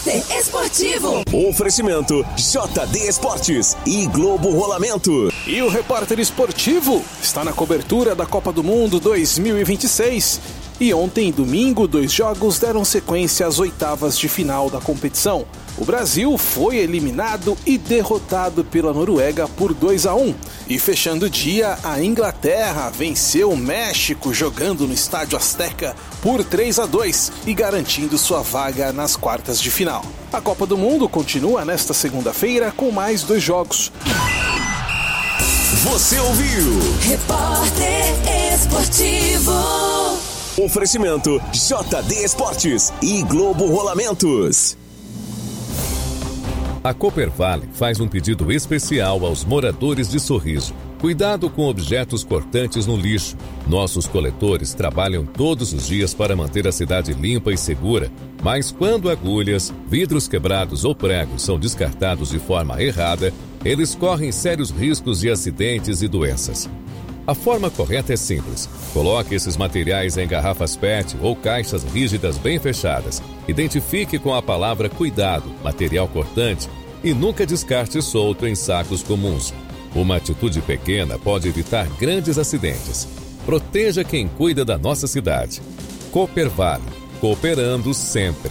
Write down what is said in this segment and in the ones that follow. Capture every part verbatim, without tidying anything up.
Repórter Esportivo. Oferecimento J D Esportes e Globo Rolamento. E o Repórter Esportivo está na cobertura da Copa do Mundo dois mil e vinte e seis. E ontem, domingo, dois jogos deram sequência às oitavas de final da competição. O Brasil foi eliminado e derrotado pela Noruega por dois a um. E fechando o dia, a Inglaterra venceu o México jogando no Estádio Azteca por três a dois e garantindo sua vaga nas quartas de final. A Copa do Mundo continua nesta segunda-feira com mais dois jogos. Você ouviu? Repórter Esportivo. Oferecimento J D Esportes e Globo Rolamentos. A Coopervale faz um pedido especial aos moradores de Sorriso. Cuidado com objetos cortantes no lixo. Nossos coletores trabalham todos os dias para manter a cidade limpa e segura, mas quando agulhas, vidros quebrados ou pregos são descartados de forma errada, eles correm sérios riscos de acidentes e doenças. A forma correta é simples. Coloque esses materiais em garrafas P E T ou caixas rígidas bem fechadas. Identifique com a palavra cuidado, material cortante, e nunca descarte solto em sacos comuns. Uma atitude pequena pode evitar grandes acidentes. Proteja quem cuida da nossa cidade. Coopervale, cooperando sempre.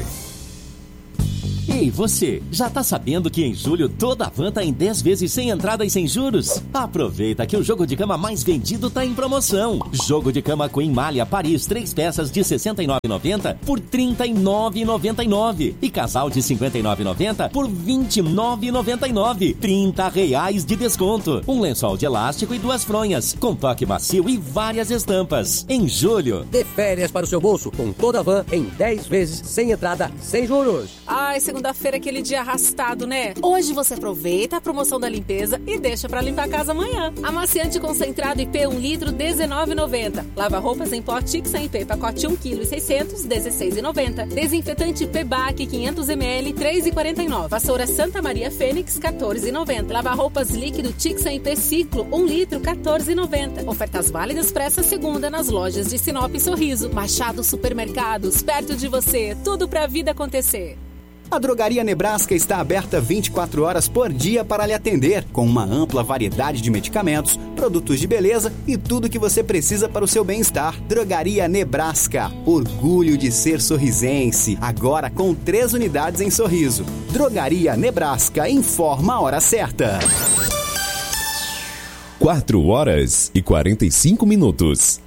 Ei, você, já tá sabendo que em julho toda a van tá em dez vezes sem entrada e sem juros? Aproveita que o jogo de cama mais vendido tá em promoção. Jogo de cama Queen Malha Paris, três peças de sessenta e nove reais e noventa centavos por trinta e nove reais e noventa e nove centavos. E casal de cinquenta e nove reais e noventa centavos por vinte e nove reais e noventa e nove centavos. trinta reais de desconto. Um lençol de elástico e duas fronhas, com toque macio e várias estampas. Em julho, dê férias para o seu bolso com toda a van em dez vezes sem entrada, sem juros. Ai, segunda-feira é aquele dia arrastado, né? Hoje você aproveita a promoção da limpeza e deixa pra limpar a casa amanhã. Amaciante concentrado I P um litro, dezenove reais e noventa centavos. Lava-roupas em pó Tixa I P, pacote um vírgula seis quilos, dezesseis reais e noventa centavos. Desinfetante P B A C quinhentos mililitros, três reais e quarenta e nove centavos. Vassoura Santa Maria Fênix, quatorze reais e noventa centavos. Lava-roupas líquido Tixa I P Ciclo, um litro, quatorze reais e noventa centavos. Ofertas válidas para essa segunda nas lojas de Sinop e Sorriso. Machado Supermercados, perto de você. Tudo pra vida acontecer. A Drogaria Nebraska está aberta vinte e quatro horas por dia para lhe atender, com uma ampla variedade de medicamentos, produtos de beleza e tudo que você precisa para o seu bem-estar. Drogaria Nebraska, orgulho de ser sorrisense, agora com três unidades em Sorriso. Drogaria Nebraska, informa a hora certa. quatro horas e quarenta e cinco minutos.